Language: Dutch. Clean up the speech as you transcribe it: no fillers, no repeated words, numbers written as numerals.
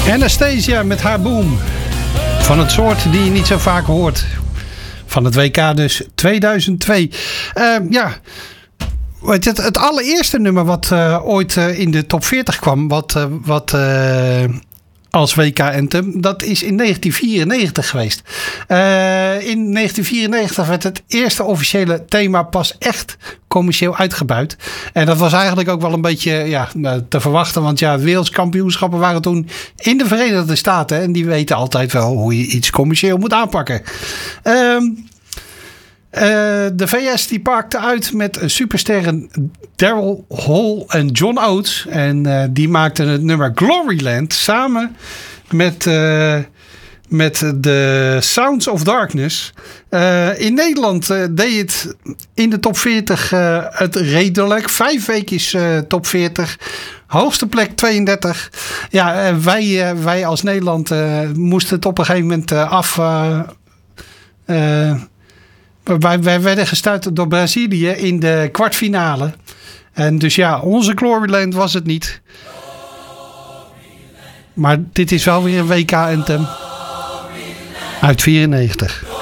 Anastasia met haar boom. Van het soort die je niet zo vaak hoort. Van het WK dus 2002. Het allereerste nummer wat ooit in de top 40 kwam. Wat als WK-anthem. Dat is in 1994 geweest. In 1994 werd het eerste officiële thema pas echt commercieel uitgebuit. En dat was eigenlijk ook wel een beetje te verwachten. Want ja, wereldkampioenschappen waren toen in de Verenigde Staten. En die weten altijd wel hoe je iets commercieel moet aanpakken. De VS die pakte uit met supersterren Daryl Hall en John Oates. En die maakten het nummer Gloryland samen met de Sounds of Darkness. In Nederland deed het in de top 40 het redelijk. 5 weekjes top 40. Hoogste plek 32. Ja, wij als Nederland moesten het op een gegeven moment Wij werden gestuurd door Brazilië in de kwartfinale. En dus ja, onze Gloryland was het niet. Maar dit is wel weer een WK-anthem uit 94.